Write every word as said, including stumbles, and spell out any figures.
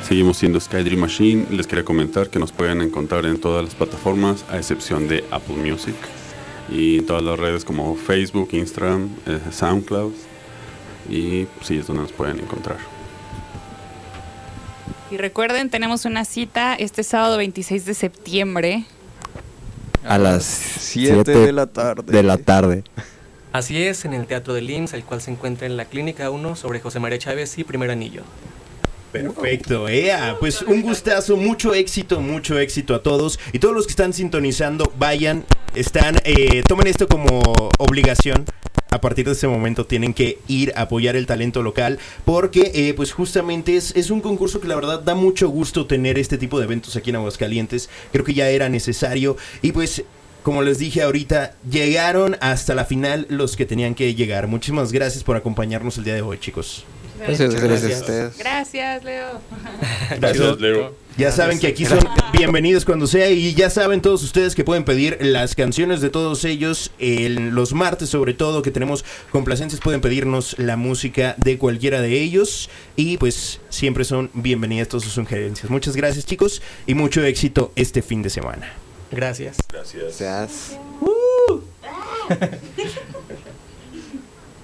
seguimos siendo Sky Dream Machine. Les quería comentar que nos pueden encontrar en todas las plataformas, a excepción de Apple Music, y en todas las redes como Facebook, Instagram, eh, SoundCloud, y sí, es donde nos pueden encontrar. Y recuerden, tenemos una cita este sábado veintiséis de septiembre. A las siete de la tarde. De la tarde. Así es, en el Teatro del I M S S, el cual se encuentra en la Clínica uno sobre José María Chávez y Primer Anillo. Perfecto, ea, pues un gustazo, mucho éxito, mucho éxito a todos. Y todos los que están sintonizando, vayan, están, eh, tomen esto como obligación. A partir de ese momento tienen que ir a apoyar el talento local, porque eh, pues justamente es, es un concurso que la verdad da mucho gusto tener este tipo de eventos aquí en Aguascalientes. Creo que ya era necesario y pues, como les dije ahorita, llegaron hasta la final los que tenían que llegar. Muchísimas gracias por acompañarnos el día de hoy, chicos. Gracias, gracias, gracias a ustedes. Gracias, Leo. Gracias, Leo. Ya saben que aquí son bienvenidos cuando sea, y ya saben todos ustedes que pueden pedir las canciones de todos ellos el, los martes, sobre todo que tenemos complacencias, pueden pedirnos la música de cualquiera de ellos y pues siempre son bienvenidas todas sus sugerencias. Muchas gracias, chicos, y mucho éxito este fin de semana. Gracias. Gracias. Gracias. Uh.